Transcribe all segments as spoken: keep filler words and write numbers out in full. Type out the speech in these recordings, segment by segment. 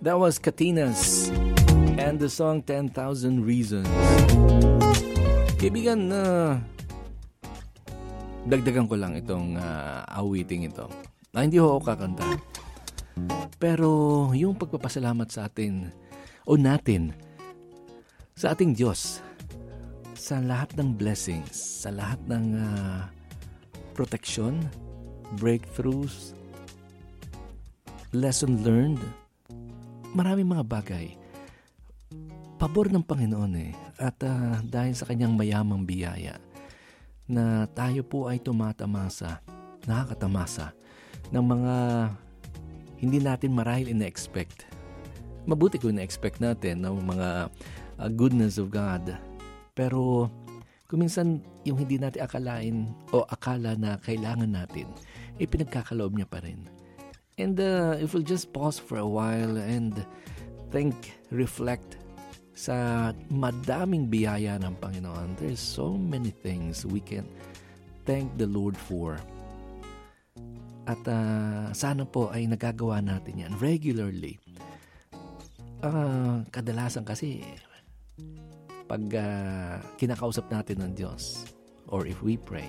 That was Katinas and the song ten thousand Reasons. Kaibigan, na uh, dagdagan ko lang itong uh, awiting ito. Na hindi ho ako kakanta. Pero yung pagpapasalamat sa atin o natin sa ating Diyos sa lahat ng blessings, sa lahat ng uh, protection, breakthroughs, lesson learned, maraming mga bagay. Pabor ng Panginoon eh. At uh, dahil sa kanyang mayamang biyaya na tayo po ay tumatamasa, nakakatamasa ng mga hindi natin marahil ina-expect. Mabuti kung ina-expect natin ng mga uh, goodness of God. Pero kung minsan yung hindi natin akalain o akala na kailangan natin, eh pinagkakaloob niya pa rin. And uh, if we'll just pause for a while and think, reflect sa madaming biyaya ng Panginoon, there's so many things we can thank the Lord for. At uh, sana po ay nagagawa natin yan regularly. Uh, kadalasan kasi pag uh, kinakausap natin ng Diyos or if we pray,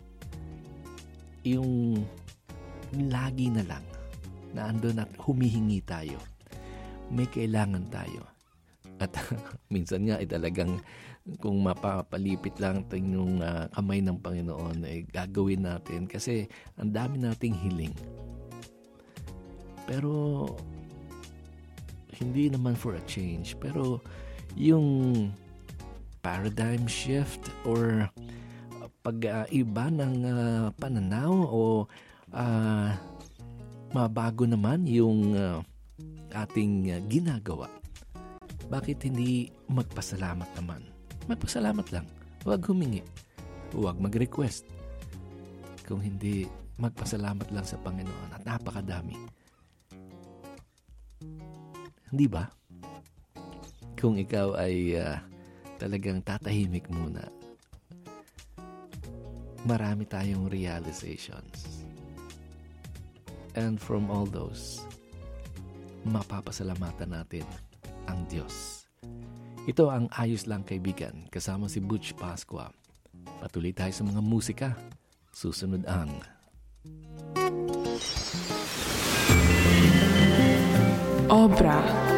yung lagi na lang na andun at humihingi tayo. May kailangan tayo. At minsan nga ay talagang kung mapapalipit lang yung uh, kamay ng Panginoon ay gagawin natin kasi ang dami nating hiling. Pero hindi naman for a change. Pero yung paradigm shift or pag-iba uh, ng uh, pananaw o uh, mabago naman yung uh, ating uh, ginagawa. Bakit hindi magpasalamat naman? Magpasalamat lang. Huwag humingi. Huwag mag-request. Kung hindi, magpasalamat lang sa Panginoon at napakadami. Hindi ba? Kung ikaw ay uh, talagang tatahimik muna, marami tayong realizations. And from all those, mapapasalamatan natin ang Diyos. Ito ang Ayos Lang Kaibigan, kasama si Butch Pascua. Patuloy tayo sa mga musika. Susunod ang Obra.